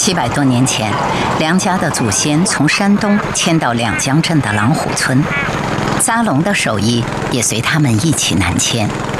700多年前，梁家的祖先从山东迁到两江镇的狼虎村，扎龙的手艺也随他们一起南迁。